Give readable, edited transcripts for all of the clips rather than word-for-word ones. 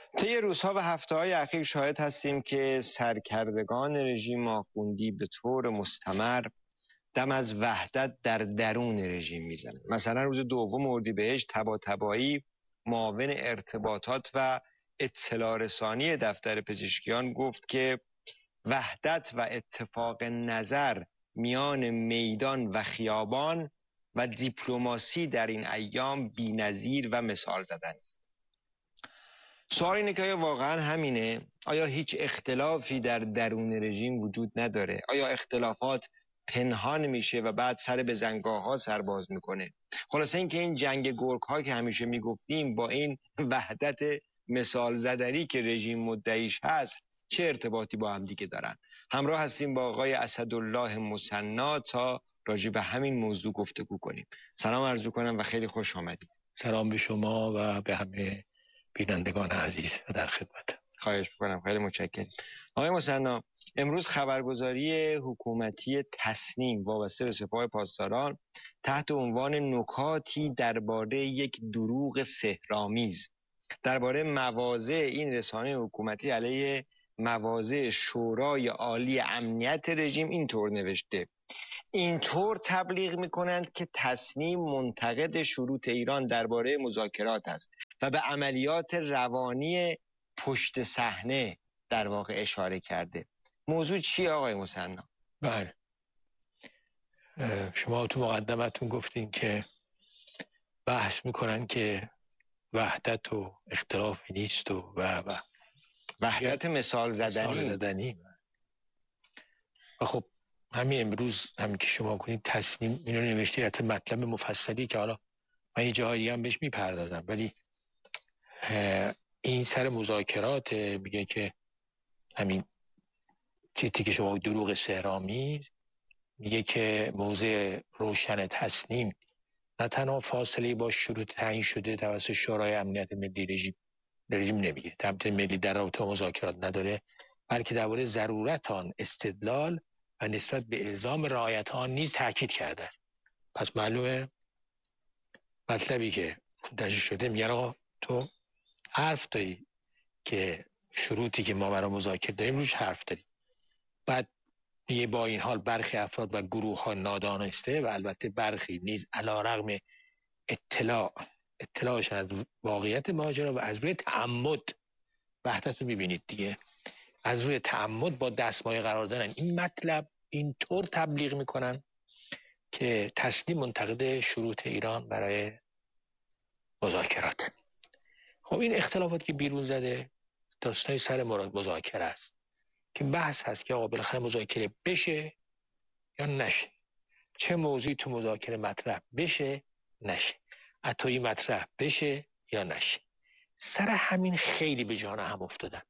طی روزها و هفته‌های اخیر شاهد هستیم که سرکردگان رژیم آخوندی به طور مستمر دم از وحدت در درون رژیم میزنند. مثلا روز 2 اردیبهشت طباطبایی معاون ارتباطات و اطلاع رسانی دفتر پزشکیان گفت که وحدت و اتفاق نظر میان میدان و خیابان و دیپلماسی در این ایام بی‌نظیر و مثال زدن است. سوال اینه که آیا واقعا همینه؟ آیا هیچ اختلافی در درون رژیم وجود نداره؟ آیا اختلافات پنهان میشه و بعد سر به زنگاه ها سر باز میکنه؟ خلاصه این که این جنگ گرگ ها که همیشه میگفتیم با این وحدت مثال زدنی که رژیم مدعیش هست چه ارتباطی با هم دیگه دارن؟ همراه هستیم با آقای اسدالله مثنی تا راجع به همین موضوع گفتگو کنیم. سلام عرض میکنم و خیلی خوش آمدید. سلام به شما و به همه بینندگان عزیز در خدمت. خواهش میکنم، خیلی متشکرم. آقای مثنی، امروز خبرگزاری حکومتی تصنیم وابسته به سپاه پاسداران تحت عنوان نکاتی درباره یک دروغ سحرآمیز درباره مواضع این رسانه حکومتی علیه مواضع شورای عالی امنیت رژیم اینطور نوشته: اینطور تبلیغ میکنند که تصنیم منتقد شروط ایران درباره مذاکرات است و به عملیات روانی پشت صحنه در واقع اشاره کرده. موضوع چیه آقای مثنی؟ بله، شما تو مقدمتون گفتین که بحث میکنن که وحدت و اختلافی نیست و وحدت مثال زدنی. و خب همین امروز همین که شما کنید تصنیم اینو نوشته، حتی مطلب مفصلی که حالا من یه جایی هم بهش میپردازم، ولی این سر مذاکرات میگه که همین چیزی که شما دروغ سحرآمیز، میگه که موضع روشن تصنیم نه تنها فاصله با شروط تعیین شده توسط شورای امنیت ملی رژیم نمیگه، تمت ملی در رابطه مذاکرات نداره، بلکه درباره ضرورت آن استدلال و نسبت به الزام رعایت آن نیز تاکید کرده است. پس معلومه مطلبی که منتشر شده میگه آقا تو حرف داری که شروطی که ما برای مذاکره داریم روش حرف داری، بعد میگه با این حال برخی افراد و گروه ها نادانسته و البته برخی نیز علیرغم اطلاعشان از واقعیت ماجرا و از روی تعمد، وحدت رو میبینید دیگه، از روی تعمد با دستمایه قرار دادن این مطلب اینطور تبلیغ میکنن که تصنیم منتقد شروط ایران برای مذاکرات. خب این اختلافات که بیرون زده داستانی سر مذاکره است که بحث هست که آقا بالاخره مذاکره بشه یا نشه، چه موضوعی تو مذاکره مطرح بشه نشه، عطایی مطرح بشه یا نشه. سر همین خیلی به جان هم افتادن.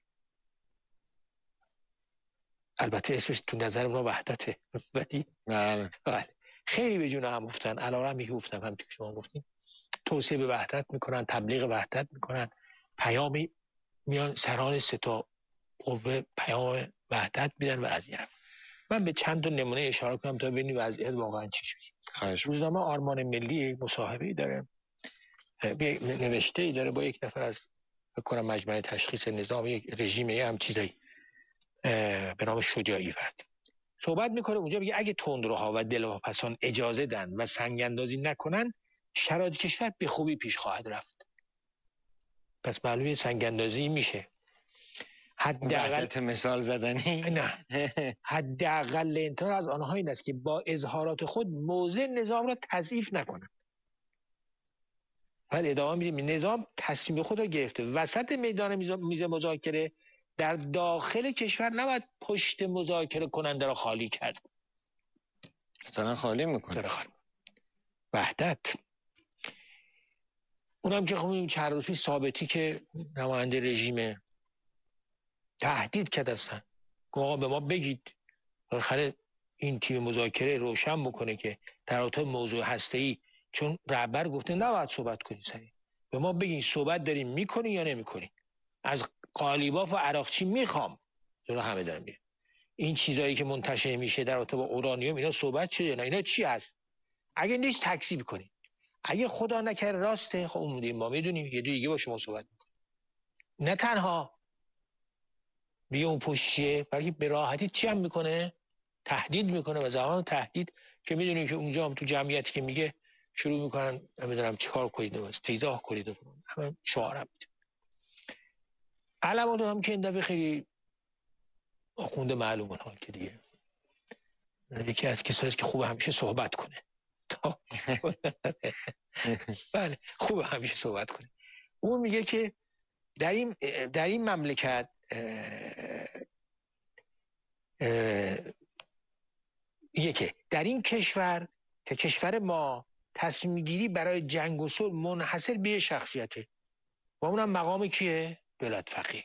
البته اسمش تو نظر ما وحدته، ولی بله خیلی به جان هم افتادن. علاوه بر گفتم هم که شما گفتین توصیه به وحدت میکنن، تبلیغ وحدت میکنن، پیامی میان سران سه تا قوه پیام وحدت میدن و از این. من به چند تا نمونه اشاره کنم تا ببینید وضعیت واقعا چی شده. روزنامه آرمان ملی مصاحبه‌ای داره، نوشته‌ای داره با یک نفر از فکر کنم مجمع تشخیص نظام یک رژیم هم چیزایی به نام شجاعی فرد صحبت میکنه. اونجا میگه اگه تندروها و دلواپسان اجازه دن و سنگ اندازی نکنن شرایط کشور به خوبی پیش خواهد رفت. پس معلومه سنگ اندازی میشه. حداقل مثال زدنی نه حداقل انتظار از آنها این است که با اظهارات خود موضع نظام را تضعیف نکنند. بعد ادامه میدیم نظام تصمیم خود را گرفته وسط میدان میز مذاکره در داخل کشور نباید پشت مذاکره کننده را خالی کرد. اصلا خالی میکنه. وحدت اونم که خب چند روز پیش ثابتی که نماینده رژیم تهدید کرد هستن که آقا به ما بگید، بالاخره این تیم مذاکره روشن بکنه که در رابطه موضوع هسته‌ای، چون رهبر گفته نباید صحبت کنید سریع، به ما بگین صحبت داریم میکنین یا نمیکنین، از قالیباف و عراقچی میخوام جلو همه دارم میره این چیزایی که منتشر میشه در رابطه با اورانیوم اینا صحبت شده نه، اینا چی هست؟ اگه نیست تکذیب کنین، اگه خدا نکرده راسته خب اون ما میدونیم یه دیگه با شما صحبت میکنیم. نه تنها میگه اون پشتیه، بلکه به راحتی چی هم میکنه؟ تهدید میکنه و زمان تهدید که میدونیم که اونجا هم تو جمعیتی که میگه شروع میکنن نمیدونم چیکار کنید و استیزاه کنید و همه شعارم میده. علمات هم که این دفعه خیلی آخونده معلومه حال که دیگه یکی از کسایی که خوب همیشه صحبت کنه بله خوب همیشه صحبت کنه. اون میگه که در این مملکت میگه که در این کشور که کشور ما تصمیم گیری برای جنگ و صلح منحصر به شخصیته و اونم مقام کیه؟ ولایت فقیه.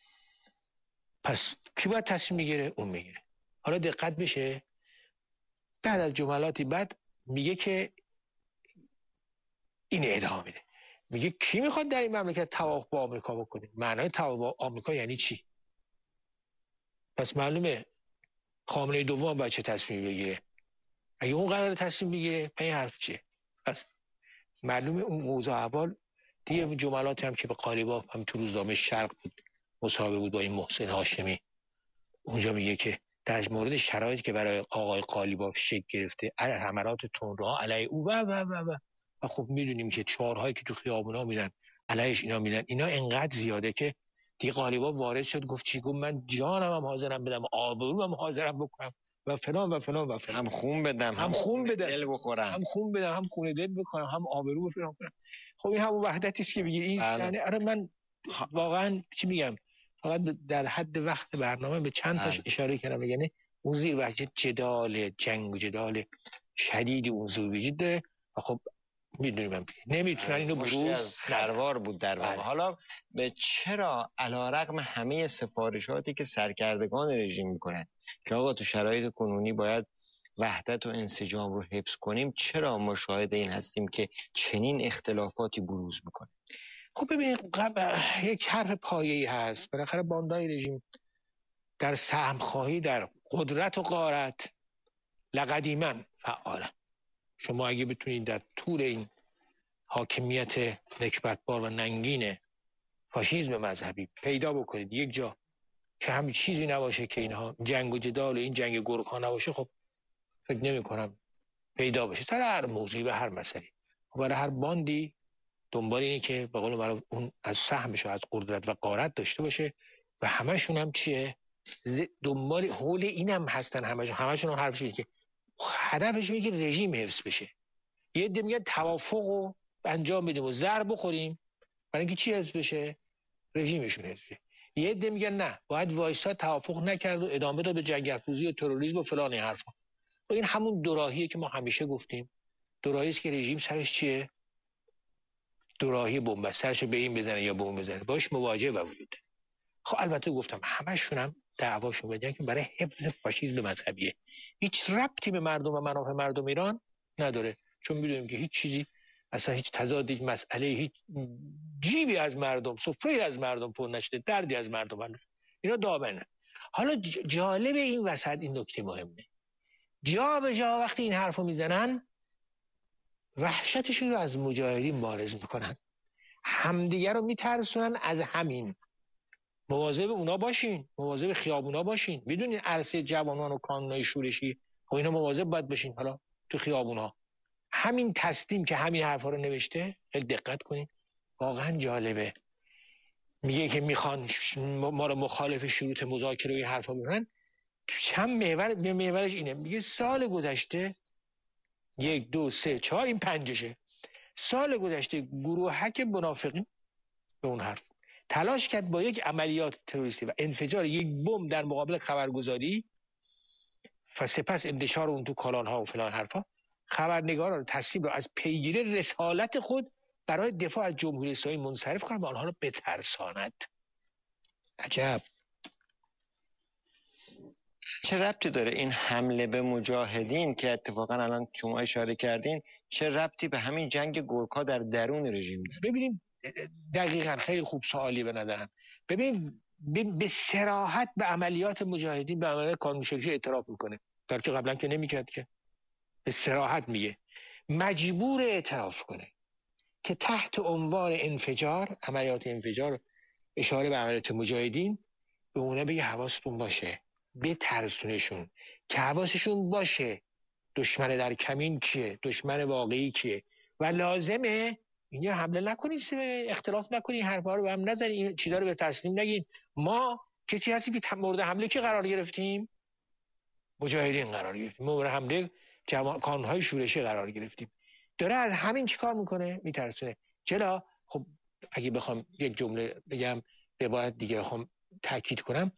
پس کی باید تصمیم میگیره؟ اون میگیره. حالا دقت بشه بعد از جملاتی بعد میگه که این ادامه میده، میگه کی میخواد در این مملکت توافق با آمریکا بکنه؟ معنای توافق با آمریکا یعنی چی؟ پس معلومه خامنه دوم باید چه تصمیم بگیره. اگه اون قرار تصمیم بگیره این حرف چیه؟ پس معلومه اون اوضاع احوال دیگه. جملاتی هم که به قالیباف هم تو روزنامه شرق بود مصاحبه بود با این محسن هاشمی، اونجا میگه که در مورد شرایطی که برای آقای قالیباف شکل گرفته حملات تندروها علیه او و خب میدونیم که چهارهایی که تو خیابونا میدن علیهش اینا میدن، اینا انقدر زیاده که دیگه قالیباف وارد شد گفت چی؟ گفت من جانم هم حاضرم بدم، آبروم هم حاضرم بکنم و فلان و فلان و فلان. هم خون بدم، هم خون بدم، دل بخورم، هم خون بدم، هم خون دل بکنم، هم آبرو بفرام کنم. خب این همون وحدتی است که میگه این یعنی آره من واقعا چی میگم، فقط در حد وقت برنامه به چند تاش اشاره کردم. یعنی اون زیر وجه جدال جنگ و جدال شدیدی اون زیر وجود داره و خب میدونیم هم نمیتونن اینو بروز خروار بود در واقع. حالا چرا علیرغم همه سفارشاتی که سرکردگان رژیم میکنن که آقا تو شرایط کنونی باید وحدت و انسجام رو حفظ کنیم، چرا ما شاهد این هستیم که چنین اختلافاتی بروز میکنه؟ خب ببینید یک حرف پایه‌ای هست. بالاخره باندای رژیم در سهمخواهی در قدرت و غارت لقدیما فعاله. شما اگه بتونید در طول این حاکمیت نکبتبار و ننگین فاشیسم مذهبی پیدا بکنید یک جا که همین چیزی نباشه که اینها جنگ و جدال این جنگ گرگ‌ها نباشه، خب فکر نمی کنم پیدا بشه در هر موضوعی و هر مسئله. برای هر باندی دنبال اینه که به قول معروف اون از سهمش از قدرت و غارت داشته باشه و همشون هم چیه؟ دنبال حول اینم هستن. همشون هم حرفشونه که هدفش اینه که رژیم حفظ بشه. یه عده میگن توافق رو انجام بدیم و زر بخوریم برای اینکه چی حفظ بشه؟ رژیمشون حفظ بشه. یه عده میگن نه باید وایسا توافق نکرد و ادامه داد به جنگ افروزی و تروریسم و فلان این حرفا. و این همون دوراهیه که ما همیشه گفتیم، دوراهی است که رژیم سرش چیه؟ دوراهی بمب، سرشو به این بزنه یا به اون بزنه، باش مواجهه وجود. خب البته گفتم همشون هم دعواشون بدن که برای حفظ فاشیسم مذهبیه، هیچ ربطی به مردم و منافع مردم ایران نداره، چون میدونیم که هیچ چیزی اصلا هیچ تضادی، هیچ مسئله، هیچ جیبی از مردم، سفره از مردم پر نشده، دردی از مردم هنوز اینا دامنه. حالا جالب این وسط این نکته مهمه، جا به جا وقتی این حرفو میزنن وحشتشون رو از مجاهدین بارز میکنن، همدیگه رو میترسونن از همین. مواظب اونا باشین، مواظب خیابونا باشین. میدونین عرصه جوانان و کانونای شورشی، خب اینا مواظب باید باشین. حالا تو خیابونا همین تسلیم که همین حرفا رو نوشته، خیلی دقت کنین واقعا جالبه. میگه که میخوان ما رو مخالف شروط مذاکره و این حرفا بکنن. چند محورش اینه، میگه سال گذشته 1 2 3 4 این پنجشه، سال گذشته گروهک منافقین به اون حرف تلاش کرد با یک عملیات تروریستی و انفجار یک بمب در مقابل خبرگزاری و سپس انتشار اون تو کانال‌ها و فلان حرفا، خبرنگاران رو تصمیم رو از پیگیری رسالت خود برای دفاع از جمهوری اسلامی منصرف کنند و آنها رو بترساند. عجب. چه ربطی داره این حمله به مجاهدین که اتفاقا الان شما اشاره کردین، چه ربطی به همین جنگ گورکا در درون رژیم داره؟ ببینید دقیقاً خیلی خوب سوالی به نظرم. ببین به صراحت به عملیات مجاهدین، به عملیات کانون‌شکنی اعتراف میکنه، در که قبلا که نمیکرد که. به صراحت میگه مجبور اعتراف کنه که تحت عنوان انفجار، عملیات انفجار اشاره به عملیات مجاهدین، به اونا بگه حواستون باشه، بترسونشون که حواسشون باشه دشمن در کمین کیه، دشمن واقعی کیه و لازمه اینجا حمله نکنید، اختلاف نکنید، حرفا رو به هم نزنید، این چیزا رو به تسلیم نگین. ما کسی هستی که مورد حمله که قرار گرفتیم؟ مجاهدین قرار گرفتیم، مورد حمله کانونهای شورشی قرار گرفتیم. داره از همین چیکار میکنه؟ میترسونه. چرا؟ خب اگه بخوام یک جمله بگم، باید دیگه بخوام تاکید کنم،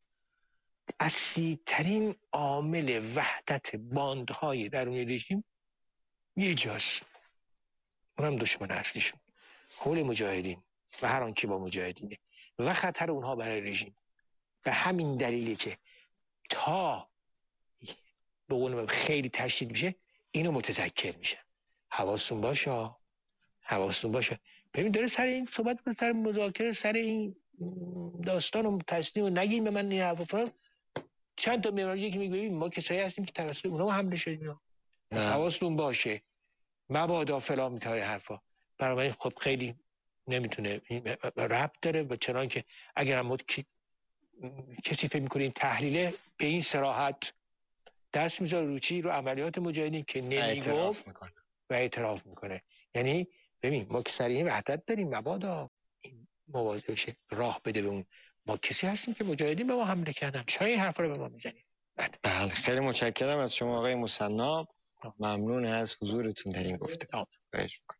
اصلی‌ترین عامل وحدت باندهای درون رژیم یه جاست، اونم دشمن اصلیشون، حول مجاهدین و هر آن که با مجاهدینه و خطر اونها برای رژیم. به همین دلیلی که تا به قول خیلی تشدید میشه اینو متذکر میشه. حواستون باشه، حواستون باشه. ببین داره سر این صحبت کنه، سر مذاکره، سر این داستان و تسلیم و نگین به من این حرفا فرام. چند تا معماری که میگه ببین ما کسایی هستیم که توسط اونها حمله شدیم، حواستون باشه مبادا فلان میتای حرفا. برای خب خیلی نمیتونه ربط داره و چنان که اگر هم کسی فکر میکنه این تحلیله به این صراحت دست میذاره رو چی؟ رو عملیات مجاهدین که نمیگفت و اعتراف میکنه. یعنی ببین ما که سریع وحدت داریم، مبادا این مواظب بشه راه بده به اون. ما کسی هستیم که مجاهدین به ما حمله کردن، چرا این حرفا رو به ما میزنید؟ بله خیلی متشکرم از شما آقای مصنع، ممنون از حضورتون در این گفتگو. خواهش می‌کنم.